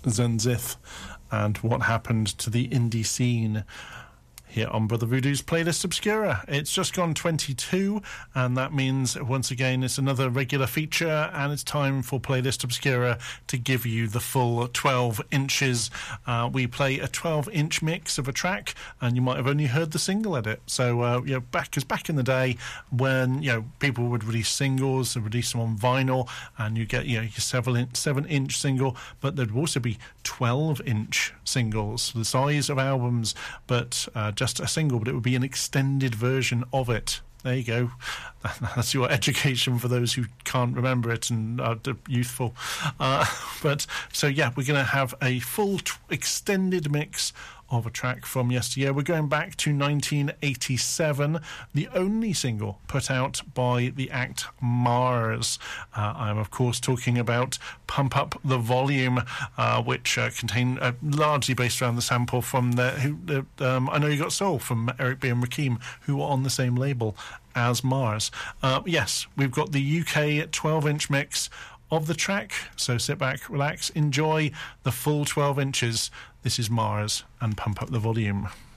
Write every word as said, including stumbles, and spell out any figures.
Zenzith and what happened to the indie scene here on Brother Voodoo's Playlist Obscura. It's just gone twenty-two, and that means, once again, it's another regular feature, and it's time for Playlist Obscura to give you the full twelve inches. Uh, we play a twelve-inch mix of a track, and you might have only heard the single edit. So, uh, you know, back, because back in the day, when, you know, people would release singles, and release them on vinyl, and you get, you know, your seven-inch seven-inch single, but there'd also be twelve-inch singles, the size of albums, but uh, just just a single, but it would be an extended version of it. There you go. That's your education for those who can't remember it and are youthful. Uh, but so yeah, we're going to have a full t- extended mix of a track from yesteryear. We're going back to nineteen eighty-seven, the only single put out by the act Mars. Uh, I'm, of course, talking about Pump Up the Volume, uh, which uh, contain uh, largely based around the sample from the, who, uh, um, I Know You Got Soul from Eric B. and Rakim, who were on the same label as Mars. Uh, yes, we've got the U K twelve-inch mix of the track, so sit back, relax, enjoy the full twelve inches. This is Mars and Pump Up the Volume.